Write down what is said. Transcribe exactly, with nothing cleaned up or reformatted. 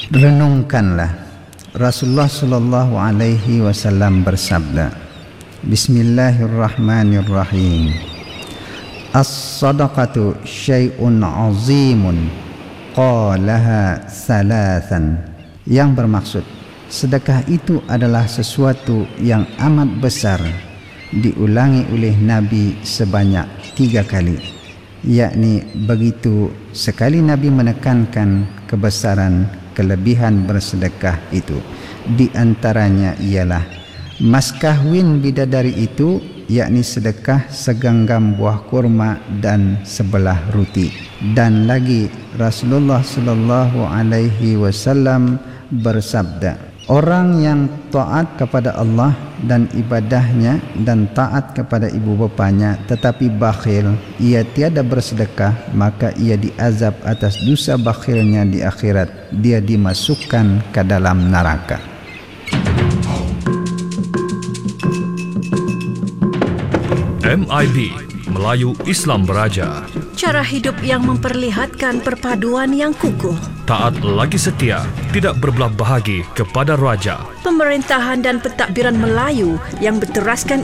Renungkanlah. Rasulullah sallallahu alaihi wasallam bersabda, Bismillahirrahmanirrahim. As-sadaqatu syai'un azimun qalaha salasan. Yang bermaksud, sedekah itu adalah sesuatu yang amat besar, diulangi oleh Nabi sebanyak tiga kali, yakni begitu sekali Nabi menekankan kebesaran kelebihan bersedekah itu. Di antaranya ialah mas kahwin bidadari itu, yakni sedekah segenggam buah kurma dan sebelah roti. Dan lagi Rasulullah sallallahu alaihi wasallam bersabda, orang yang taat kepada Allah dan ibadahnya dan taat kepada ibu bapanya tetapi bakhil, ia tiada bersedekah, maka ia diazab atas dosa bakhilnya di akhirat, dia dimasukkan ke dalam neraka. M I B Melayu Islam Beraja. Cara hidup yang memperlihatkan perpaduan yang kukuh. Taat lagi setia, tidak berbelah bahagi kepada raja. Pemerintahan dan pentadbiran Melayu yang berteraskan